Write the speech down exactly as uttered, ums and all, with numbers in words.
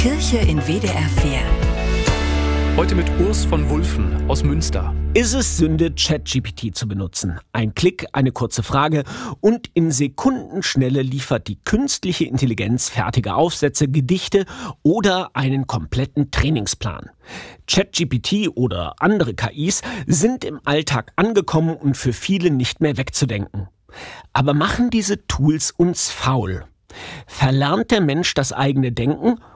Kirche in W D R vier. Heute mit Urs von Wulffen aus Münster. Ist es Sünde, ChatGPT zu benutzen? Ein Klick, eine kurze Frage und in Sekundenschnelle liefert die künstliche Intelligenz fertige Aufsätze, Gedichte oder einen kompletten Trainingsplan. ChatGPT oder andere K Is sind im Alltag angekommen und für viele nicht mehr wegzudenken. Aber machen diese Tools uns faul? Verlernt der Mensch das eigene Denken